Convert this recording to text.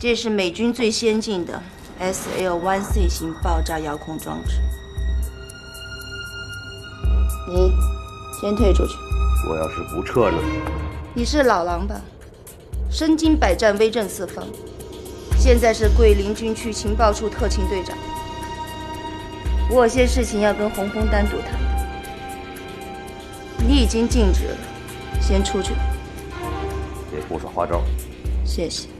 这是美军最先进的 SL-1C 型爆炸遥控装置。你先退出去。 我要是不撤呢？ 你是老狼吧？身经百战，威震四方。现在是桂林军区情报处特勤队长。我有些事情要跟洪峰单独谈。你已经尽职了，先出去。 别胡耍花招。 谢谢。